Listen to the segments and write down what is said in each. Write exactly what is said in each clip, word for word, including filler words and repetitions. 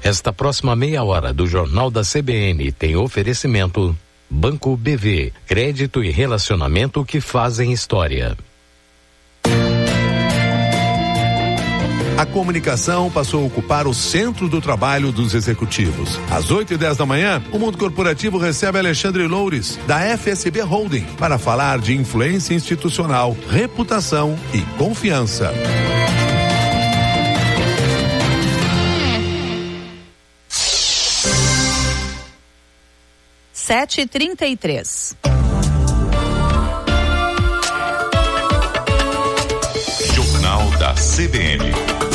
Esta próxima meia hora do Jornal da C B N tem oferecimento Banco B V, crédito e relacionamento que fazem história. A comunicação passou a ocupar o centro do trabalho dos executivos. Às oito e dez da manhã, o Mundo Corporativo recebe Alexandre Loures, da F S B Holding, para falar de influência institucional, reputação e confiança. sete e trinta e três. Jornal da C B N.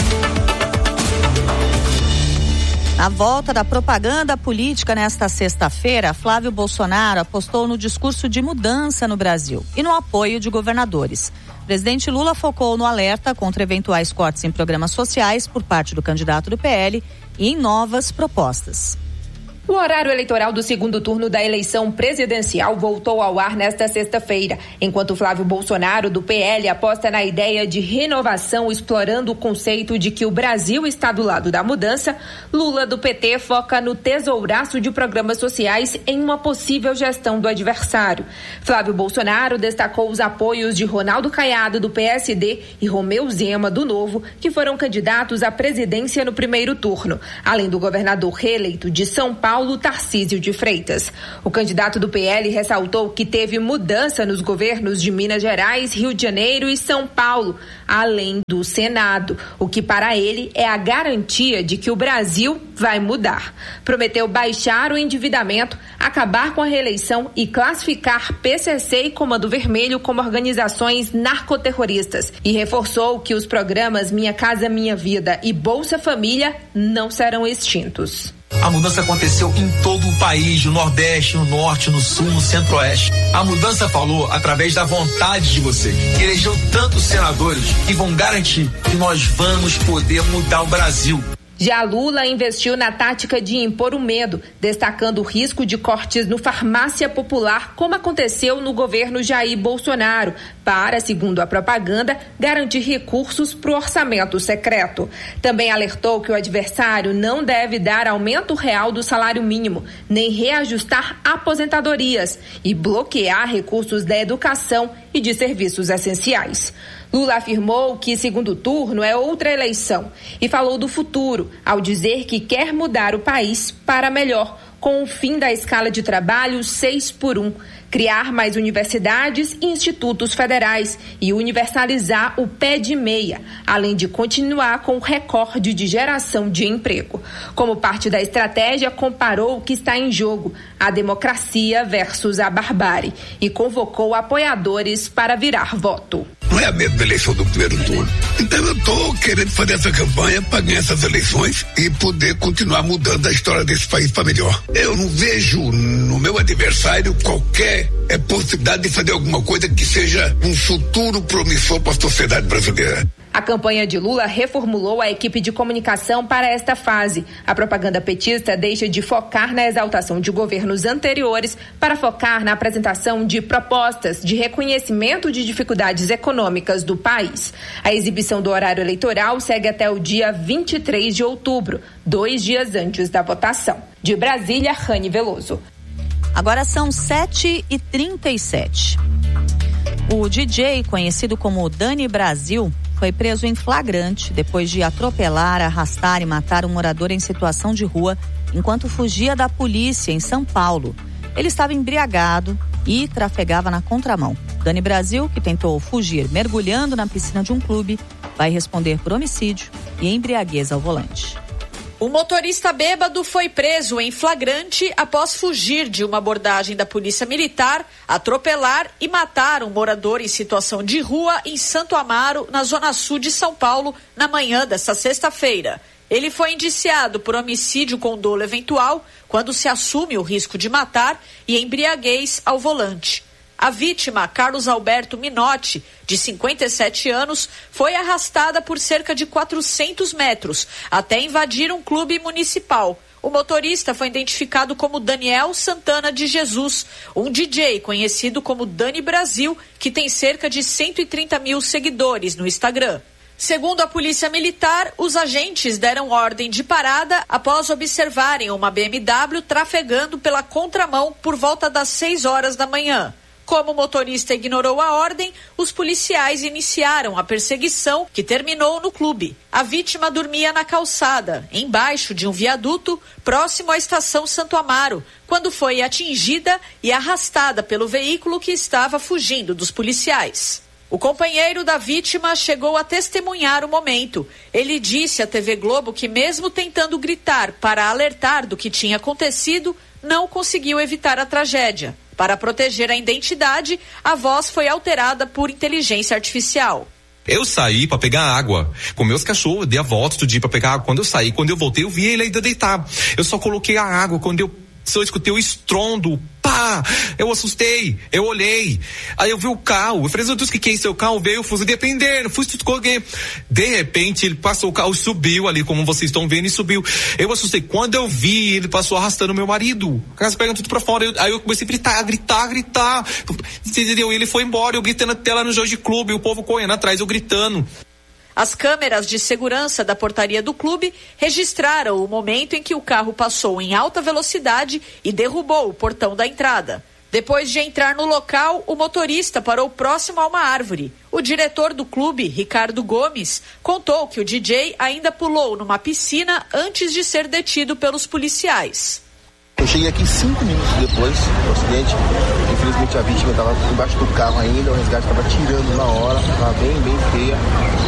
Na volta da propaganda política nesta sexta-feira, Flávio Bolsonaro apostou no discurso de mudança no Brasil e no apoio de governadores. O presidente Lula focou no alerta contra eventuais cortes em programas sociais por parte do candidato do P L e em novas propostas. O horário eleitoral do segundo turno da eleição presidencial voltou ao ar nesta sexta-feira, enquanto Flávio Bolsonaro, do P L, aposta na ideia de renovação, explorando o conceito de que o Brasil está do lado da mudança. Lula, do P T, foca no tesouraço de programas sociais em uma possível gestão do adversário. Flávio Bolsonaro destacou os apoios de Ronaldo Caiado, do P S D, e Romeu Zema, do Novo, que foram candidatos à presidência no primeiro turno, além do governador reeleito de São Paulo, Paulo Tarcísio de Freitas. O candidato do P L ressaltou que teve mudança nos governos de Minas Gerais, Rio de Janeiro e São Paulo, além do Senado, o que para ele é a garantia de que o Brasil vai mudar. Prometeu baixar o endividamento, acabar com a reeleição e classificar P C C e Comando Vermelho como organizações narcoterroristas, e reforçou que os programas Minha Casa Minha Vida e Bolsa Família não serão extintos. A mudança aconteceu em todo o país, no Nordeste, no Norte, no Sul, no Centro-Oeste. A mudança falou através da vontade de vocês, que elegeu tantos senadores que vão garantir que nós vamos poder mudar o Brasil. Já Lula investiu na tática de impor o medo, destacando o risco de cortes no Farmácia Popular, como aconteceu no governo Jair Bolsonaro, para, segundo a propaganda, garantir recursos para o orçamento secreto. Também alertou que o adversário não deve dar aumento real do salário mínimo, nem reajustar aposentadorias e bloquear recursos da educação e de serviços essenciais. Lula afirmou que segundo turno é outra eleição e falou do futuro, ao dizer que quer mudar o país para melhor, com o fim da escala de trabalho seis por um, criar mais universidades e institutos federais e universalizar o pé de meia, além de continuar com o recorde de geração de emprego. Como parte da estratégia, comparou o que está em jogo, a democracia versus a barbárie, e convocou apoiadores para virar voto. Não é a mesma eleição do primeiro turno. Então eu estou querendo fazer essa campanha para ganhar essas eleições e poder continuar mudando a história desse país para melhor. Eu não vejo no meu adversário qualquer é, possibilidade de fazer alguma coisa que seja um futuro promissor para a sociedade brasileira. A campanha de Lula reformulou a equipe de comunicação para esta fase. A propaganda petista deixa de focar na exaltação de governos anteriores para focar na apresentação de propostas de reconhecimento de dificuldades econômicas do país. A exibição do horário eleitoral segue até o dia vinte e três de outubro, dois dias antes da votação. De Brasília, Rani Veloso. Agora são sete e trinta e sete. O D J, conhecido como Dani Brasil, foi preso em flagrante depois de atropelar, arrastar e matar um morador em situação de rua enquanto fugia da polícia em São Paulo. Ele estava embriagado e trafegava na contramão. Dani Brasil, que tentou fugir mergulhando na piscina de um clube, vai responder por homicídio e embriaguez ao volante. O motorista bêbado foi preso em flagrante após fugir de uma abordagem da Polícia Militar, atropelar e matar um morador em situação de rua em Santo Amaro, na zona sul de São Paulo, na manhã desta sexta-feira. Ele foi indiciado por homicídio com dolo eventual, quando se assume o risco de matar, e embriaguez ao volante. A vítima, Carlos Alberto Minotti, de cinquenta e sete anos, foi arrastada por cerca de quatrocentos metros até invadir um clube municipal. O motorista foi identificado como Daniel Santana de Jesus, um D J conhecido como Dani Brasil, que tem cerca de cento e trinta mil seguidores no Instagram. Segundo a Polícia Militar, os agentes deram ordem de parada após observarem uma B M W trafegando pela contramão por volta das seis horas da manhã. Como o motorista ignorou a ordem, os policiais iniciaram a perseguição, que terminou no clube. A vítima dormia na calçada, embaixo de um viaduto, próximo à estação Santo Amaro, quando foi atingida e arrastada pelo veículo que estava fugindo dos policiais. O companheiro da vítima chegou a testemunhar o momento. Ele disse à T V Globo que, mesmo tentando gritar para alertar do que tinha acontecido, não conseguiu evitar a tragédia. Para proteger a identidade, a voz foi alterada por inteligência artificial. Eu saí pra pegar água com meus cachorros, dei a volta do dia pra pegar água. Quando eu saí, quando eu voltei, eu vi ele ainda deitado. Eu só coloquei a água quando eu só escutei o estrondo. Pá! Eu assustei, eu olhei. Aí eu vi o carro. Eu falei, meu Deus, o que que é isso? O carro veio, eu fui dependendo, fui tudo com alguém. De repente, ele passou, o carro subiu ali, como vocês estão vendo, e subiu. Eu assustei. Quando eu vi, ele passou arrastando meu marido. A casa pegando tudo pra fora. Eu, aí eu comecei a gritar, gritar, gritar. Entendeu? E ele foi embora, eu gritando até lá no Jorge Clube, o povo correndo atrás, eu gritando. As câmeras de segurança da portaria do clube registraram o momento em que o carro passou em alta velocidade e derrubou o portão da entrada. Depois de entrar no local, o motorista parou próximo a uma árvore. O diretor do clube, Ricardo Gomes, contou que o D J ainda pulou numa piscina antes de ser detido pelos policiais. Eu cheguei aqui cinco minutos depois do acidente. Infelizmente a vítima estava embaixo do carro ainda, o resgate estava tirando na hora, estava bem, bem feia.